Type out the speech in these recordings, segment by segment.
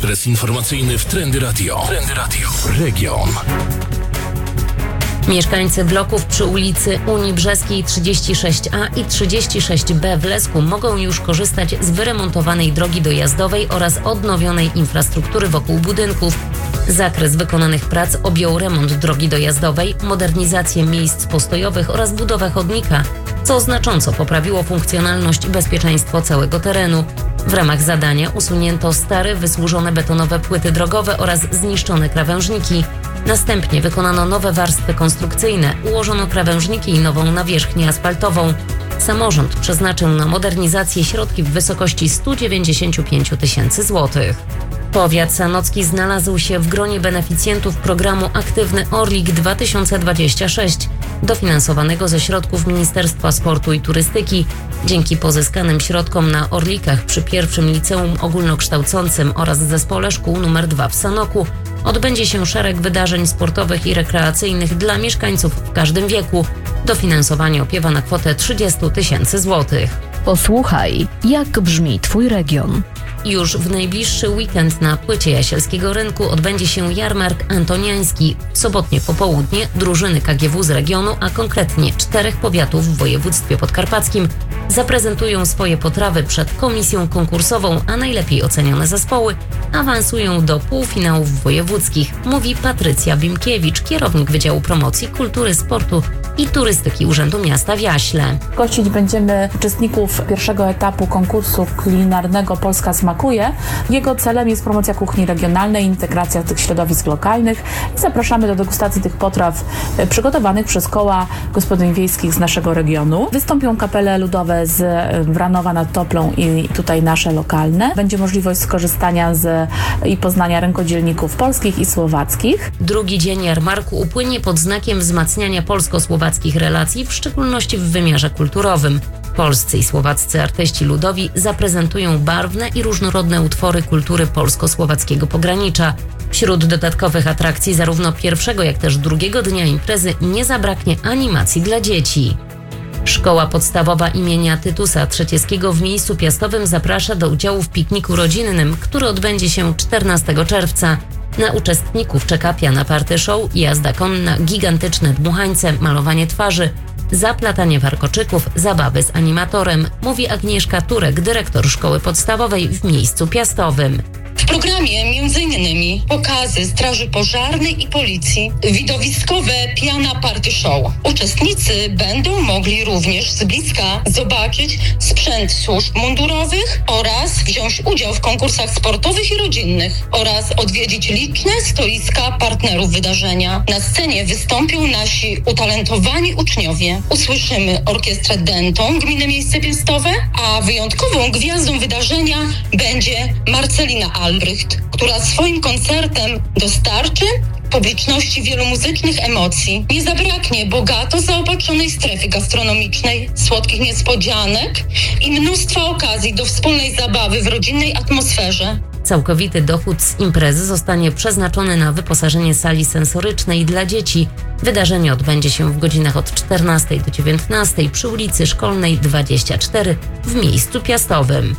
Ekspres informacyjny w Trendy Radio. Trendy Radio. Region. Mieszkańcy bloków przy ulicy Unii Brzeskiej 36A i 36B w Lesku mogą już korzystać z wyremontowanej drogi dojazdowej oraz odnowionej infrastruktury wokół budynków. Zakres wykonanych prac objął remont drogi dojazdowej, modernizację miejsc postojowych oraz budowę chodnika, co znacząco poprawiło funkcjonalność i bezpieczeństwo całego terenu. W ramach zadania usunięto stare, wysłużone betonowe płyty drogowe oraz zniszczone krawężniki. Następnie wykonano nowe warstwy konstrukcyjne, ułożono krawężniki i nową nawierzchnię asfaltową. Samorząd przeznaczył na modernizację środki w wysokości 195 tysięcy złotych. Powiat sanocki znalazł się w gronie beneficjentów programu Aktywny Orlik 2026, dofinansowanego ze środków Ministerstwa Sportu i Turystyki. Dzięki pozyskanym środkom na Orlikach przy pierwszym liceum ogólnokształcącym oraz zespole szkół nr 2 w Sanoku odbędzie się szereg wydarzeń sportowych i rekreacyjnych dla mieszkańców w każdym wieku. Dofinansowanie opiewa na kwotę 30 tysięcy złotych. Posłuchaj, jak brzmi Twój region. Już w najbliższy weekend na płycie Jasielskiego Rynku odbędzie się jarmark antoniański. W sobotnie popołudnie drużyny KGW z regionu, a konkretnie 4 powiatów w województwie podkarpackim, zaprezentują swoje potrawy przed komisją konkursową, a najlepiej ocenione zespoły awansują do półfinałów wojewódzkich, mówi Patrycja Bimkiewicz, kierownik Wydziału Promocji Kultury, Sportu i Turystyki Urzędu Miasta w Jaśle. Gościć będziemy uczestników pierwszego etapu konkursu kulinarnego Polska Smakuje. Jego celem jest promocja kuchni regionalnej, integracja tych środowisk lokalnych i zapraszamy do degustacji tych potraw przygotowanych przez koła gospodyń wiejskich z naszego regionu. Wystąpią kapele ludowe z Wranowa nad Toplą i tutaj nasze lokalne. Będzie możliwość skorzystania i poznania rękodzielników polskich i słowackich. Drugi dzień jarmarku upłynie pod znakiem wzmacniania polsko-słowackich relacji, w szczególności w wymiarze kulturowym. Polscy i słowaccy artyści ludowi zaprezentują barwne i różnorodne utwory kultury polsko-słowackiego pogranicza. Wśród dodatkowych atrakcji zarówno pierwszego, jak też drugiego dnia imprezy nie zabraknie animacji dla dzieci. Szkoła podstawowa imienia Tytusa Trzecieskiego w Miejscu Piastowym zaprasza do udziału w pikniku rodzinnym, który odbędzie się 14 czerwca. Na uczestników czeka piana party show, jazda konna, gigantyczne dmuchańce, malowanie twarzy, zaplatanie warkoczyków, zabawy z animatorem, mówi Agnieszka Turek, dyrektor szkoły podstawowej w Miejscu Piastowym. W programie m.in. pokazy straży pożarnej i policji, widowiskowe piana party show. Uczestnicy będą mogli również z bliska zobaczyć sprzęt służb mundurowych oraz wziąć udział w konkursach sportowych i rodzinnych oraz odwiedzić liczne stoiska partnerów wydarzenia. Na scenie wystąpią nasi utalentowani uczniowie. Usłyszymy orkiestrę Denton Gminy Miejsce Piastowe, a wyjątkową gwiazdą wydarzenia będzie Marcelina Albrecht, która swoim koncertem dostarczy publiczności wielu muzycznych emocji. Nie zabraknie bogato zaopatrzonej strefy gastronomicznej, słodkich niespodzianek i mnóstwa okazji do wspólnej zabawy w rodzinnej atmosferze. Całkowity dochód z imprezy zostanie przeznaczony na wyposażenie sali sensorycznej dla dzieci. Wydarzenie odbędzie się w godzinach od 14 do 19 przy ulicy Szkolnej 24 w Miejscu Piastowym.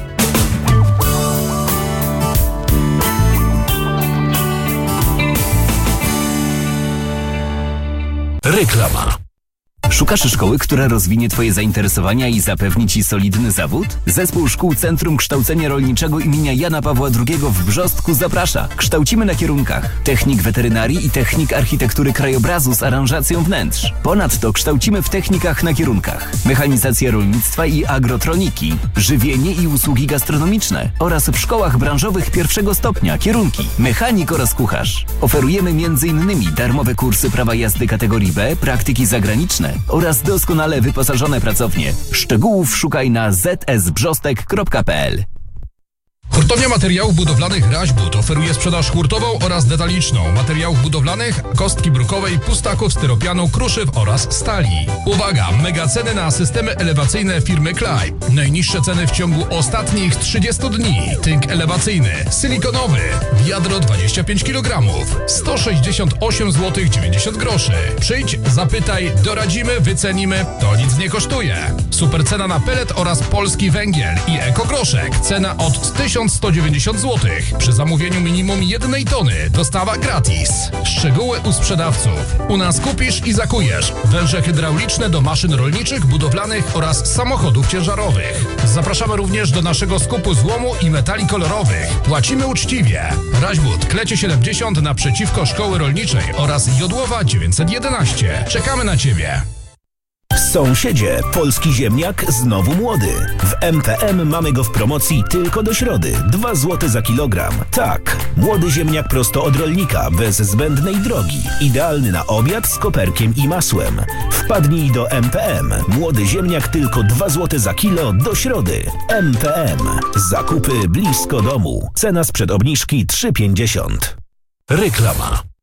Reklama. Szukasz szkoły, która rozwinie Twoje zainteresowania i zapewni Ci solidny zawód? Zespół Szkół Centrum Kształcenia Rolniczego imienia Jana Pawła II w Brzostku zaprasza. Kształcimy na kierunkach technik weterynarii i technik architektury krajobrazu z aranżacją wnętrz. Ponadto kształcimy w technikach na kierunkach mechanizacja rolnictwa i agrotroniki, żywienie i usługi gastronomiczne oraz w szkołach branżowych pierwszego stopnia kierunki mechanik oraz kucharz. Oferujemy m.in. darmowe kursy prawa jazdy kategorii B, praktyki zagraniczne oraz doskonale wyposażone pracownie. Szczegółów szukaj na zsbrzostek.pl. Hurtownia Materiałów Budowlanych Raźbud oferuje sprzedaż hurtową oraz detaliczną materiałów budowlanych, kostki brukowej, pustaków, styropianu, kruszyw oraz stali. Uwaga! Mega ceny na systemy elewacyjne firmy Klaj. Najniższe ceny w ciągu ostatnich 30 dni. Tynk elewacyjny, silikonowy, wiadro 25 kg, 168 zł 90 groszy. Przyjdź, zapytaj, doradzimy, wycenimy, to nic nie kosztuje. Super cena na pelet oraz polski węgiel i ekogroszek. Cena od 1100 1190 zł. Przy zamówieniu minimum 1 tony dostawa gratis. Szczegóły u sprzedawców. U nas kupisz i zakujesz węże hydrauliczne do maszyn rolniczych, budowlanych oraz samochodów ciężarowych. Zapraszamy również do naszego skupu złomu i metali kolorowych. Płacimy uczciwie. Raźbut, Klecie 70 naprzeciwko Szkoły Rolniczej oraz Jodłowa 911. Czekamy na Ciebie. Sąsiedzie, polski ziemniak znowu młody. W MPM mamy go w promocji tylko do środy. 2 zł za kilogram. Tak, młody ziemniak prosto od rolnika, bez zbędnej drogi. Idealny na obiad z koperkiem i masłem. Wpadnij do MPM. Młody ziemniak tylko 2 zł za kilo do środy. MPM. Zakupy blisko domu. Cena sprzed obniżki 3,50. Reklama.